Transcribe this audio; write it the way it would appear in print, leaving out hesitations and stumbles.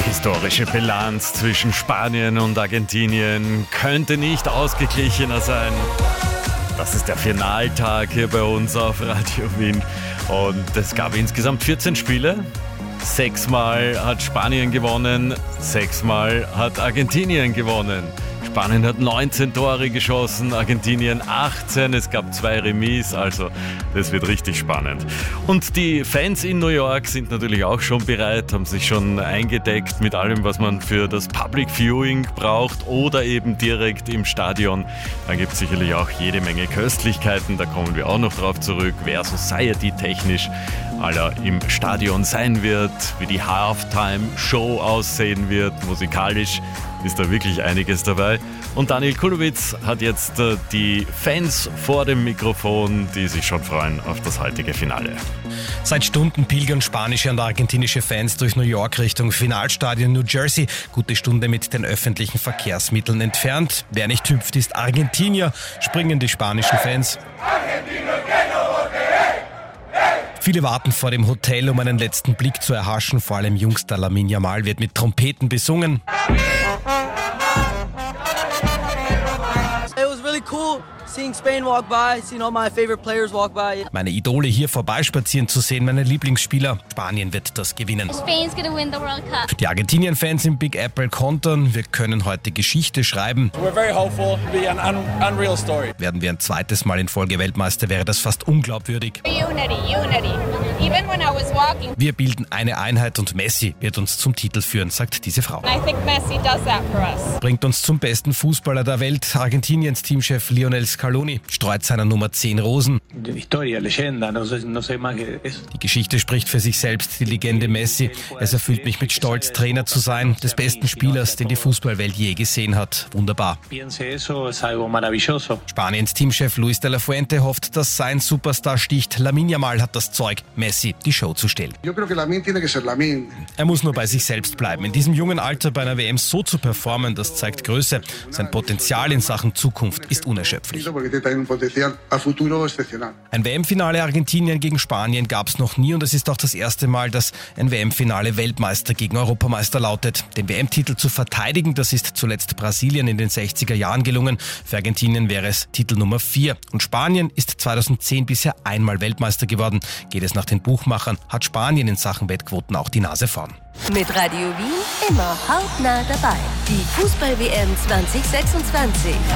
Historische Bilanz zwischen Spanien und Argentinien könnte nicht ausgeglichener sein. Das ist der Finaltag hier bei uns auf Radio Wien. Und es gab insgesamt 14 Spiele. 6-mal hat Spanien gewonnen, 6-mal hat Argentinien gewonnen. Spanien hat 19 Tore geschossen, Argentinien 18. Es gab 2 Remis, also das wird richtig spannend. Und die Fans in New York sind natürlich auch schon bereit, haben sich schon eingedeckt mit allem, was man für das Public Viewing braucht oder eben direkt im Stadion. Da gibt es sicherlich auch jede Menge Köstlichkeiten, da kommen wir auch noch drauf zurück, wer Society-technisch aller im Stadion sein wird, wie die Halftime-Show aussehen wird, musikalisch ist da wirklich einiges dabei. Und Daniel Kulowitz hat jetzt die Fans vor dem Mikrofon, die sich schon freuen auf das heutige Finale. Seit Stunden pilgern spanische und argentinische Fans durch New York Richtung Finalstadion New Jersey. Gute Stunde mit den öffentlichen Verkehrsmitteln entfernt. Wer nicht hüpft, ist Argentinier, springen die spanischen Fans. Viele warten vor dem Hotel, um einen letzten Blick zu erhaschen. Vor allem Jungster Lamine Yamal wird mit Trompeten besungen. It was really cool seeing Spain walk by, seeing all my favorite players walk by. Meine Idole hier vorbeispazieren zu sehen, meine Lieblingsspieler. Spanien wird das gewinnen. Spain's gonna win the World Cup. Die Argentinien-Fans im Big Apple kontern, wir können heute Geschichte schreiben. We're very hopeful. It'll be an unreal story. Werden wir ein zweites Mal in Folge Weltmeister, wäre das fast unglaubwürdig. Unity. Even when I was walking. Wir bilden eine Einheit und Messi wird uns zum Titel führen, sagt diese Frau. I think Messi does that for us. Bringt uns zum besten Fußballer der Welt. Argentiniens Teamchef Lionel Scaloni streut seiner Nummer 10 Rosen. Die Geschichte spricht für sich selbst, die Legende Messi. Es erfüllt mich mit Stolz, Trainer zu sein, des besten Spielers, den die Fußballwelt je gesehen hat. Wunderbar. Spaniens Teamchef Luis de la Fuente hofft, dass sein Superstar sticht. Lamine Yamal hat das Zeug, Messi die Show zu stehlen. Er muss nur bei sich selbst bleiben. In diesem jungen Alter bei einer WM so zu performen, das zeigt Größe. Sein Potenzial in Sachen Zukunft ist unerschöpflich. Ein WM-Finale Argentinien gegen Spanien gab es noch nie und es ist auch das erste Mal, dass ein WM-Finale Weltmeister gegen Europameister lautet. Den WM-Titel zu verteidigen, das ist zuletzt Brasilien in den 60er Jahren gelungen. Für Argentinien wäre es Titel Nummer 4. Und Spanien ist 2010 bisher einmal Weltmeister geworden. Geht es nach den Buchmachern, hat Spanien in Sachen Wettquoten auch die Nase vorn. Mit Radio Wien immer hautnah dabei. Die Fußball-WM 2026.